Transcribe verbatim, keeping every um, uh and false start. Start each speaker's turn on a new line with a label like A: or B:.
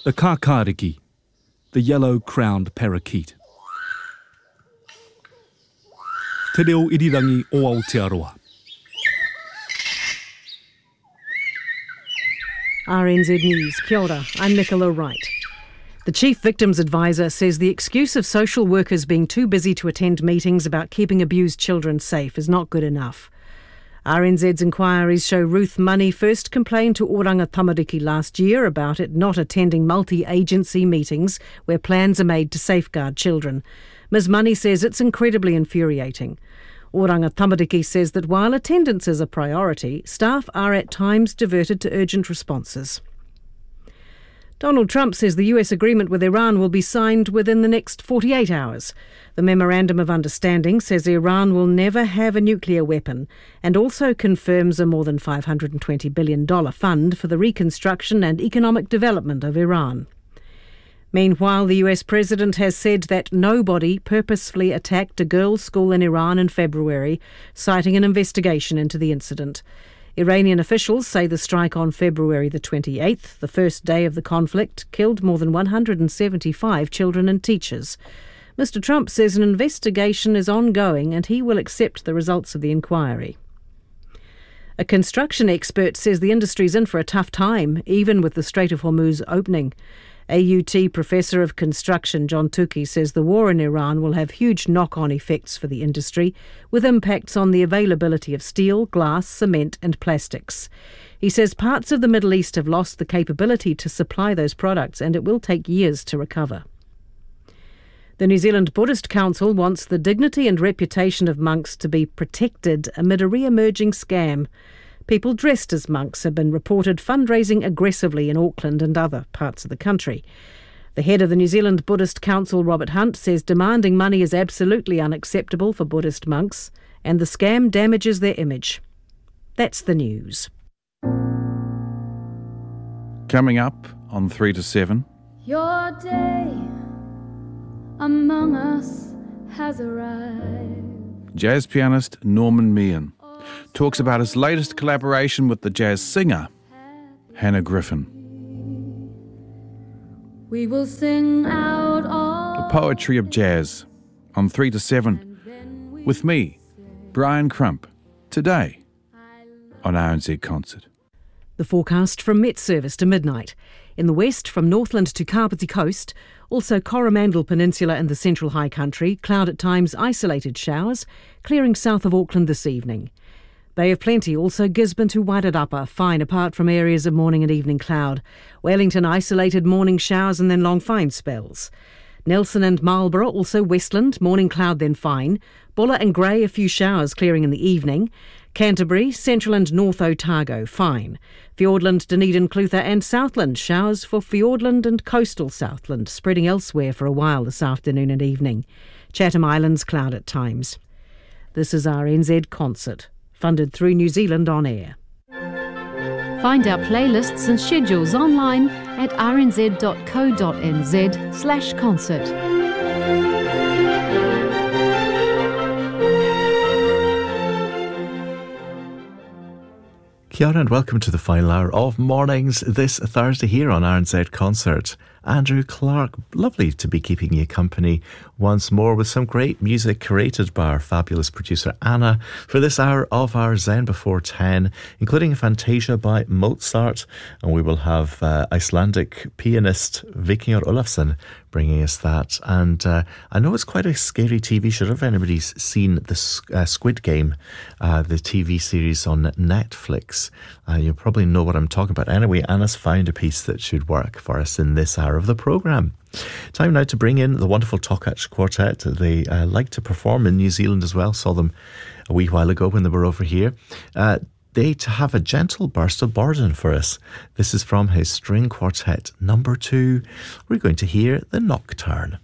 A: The kakariki, the yellow-crowned parakeet. Te reo irirangi o Aotearoa.
B: R N Z News. Kia ora, I'm Nicola Wright. The Chief Victims Advisor says the excuse of social workers being too busy to attend meetings about keeping abused children safe is not good enough. R N Z's inquiries show Ruth Money first complained to Oranga Tamariki last year about it not attending multi-agency meetings where plans are made to safeguard children. Miz Money says it's incredibly infuriating. Oranga Tamariki says that while attendance is a priority, staff are at times diverted to urgent responses. Donald Trump says the U S agreement with Iran will be signed within the next forty-eight hours. The Memorandum of Understanding says Iran will never have a nuclear weapon and also confirms a more than five hundred twenty billion dollars fund for the reconstruction and economic development of Iran. Meanwhile, the U S president has said that nobody purposefully attacked a girls' school in Iran in February, citing an investigation into the incident. Iranian officials say the strike on February the twenty-eighth, the first day of the conflict, killed more than one hundred seventy-five children and teachers. Mister Trump says an investigation is ongoing and he will accept the results of the inquiry. A construction expert says the industry's in for a tough time, even with the Strait of Hormuz opening. A U T Professor of Construction John Tukey says the war in Iran will have huge knock-on effects for the industry, with impacts on the availability of steel, glass, cement and plastics. He says parts of the Middle East have lost the capability to supply those products and it will take years to recover. The New Zealand Buddhist Council wants the dignity and reputation of monks to be protected amid a re-emerging scam. People dressed as monks have been reported fundraising aggressively in Auckland and other parts of the country. The head of the New Zealand Buddhist Council, Robert Hunt, says demanding money is absolutely unacceptable for Buddhist monks and the scam damages their image. That's the news.
C: Coming up on three to seven.
D: Your day among us has arrived.
C: Jazz pianist Norman Meehan talks about his latest collaboration with the jazz singer Hannah Griffin.
D: We will sing out all
C: The poetry of jazz on three to seven with me, Brian Crump, today on R N Z Concert.
B: The forecast from Met Service to midnight. In the west, from Northland to Kapiti Coast, also Coromandel Peninsula and the Central High Country, cloud at times, isolated showers, clearing south of Auckland this evening. Bay of Plenty, also Gisborne to Wairarapa, fine apart from areas of morning and evening cloud. Wellington, isolated morning showers and then long fine spells. Nelson and Marlborough, also Westland, morning cloud then fine. Buller and Grey, a few showers clearing in the evening. Canterbury, Central and North Otago, fine. Fiordland, Dunedin, Clutha and Southland, showers for Fiordland and coastal Southland, spreading elsewhere for a while this afternoon and evening. Chatham Islands, cloud at times. This is R N Z Concert, funded through New Zealand On Air.
E: Find our playlists and schedules online at rnz.co.nz slash concert.
F: Kia ora and welcome to the final hour of mornings this Thursday here on R N Z Concert. Andrew Clark, lovely to be keeping you company once more with some great music curated by our fabulous producer Anna for this hour of our Zen Before ten, including a Fantasia by Mozart, and we will have uh, Icelandic pianist Vikingur Olafsson bringing us that. And uh, I know it's quite a scary T V show. If anybody's seen the uh, Squid Game, uh, the T V series on Netflix, uh, you'll probably know what I'm talking about. Anyway, Anna's found a piece that should work for us in this hour of the programme. Time now to bring in the wonderful Tokach Quartet. They uh, like to perform in New Zealand as well. Saw them a wee while ago when they were over here. Uh, they to have a gentle burst of Borden for us. This is from his string quartet number two. We're going to hear the Nocturne.